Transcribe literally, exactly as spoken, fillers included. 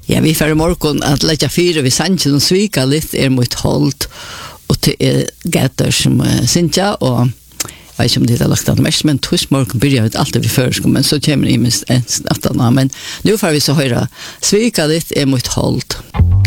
Ja, vi får i morgon att lägga fyra vid sanchen och svika lite är mot hållt och till är gator som uh, Sintja och jag vet inte om det har lagt av mest, men hos morgon börjar vi alltid vid förskolan, men så kommer det minst en snabbt. Men nu får vi så höra svika lite är mot hållt.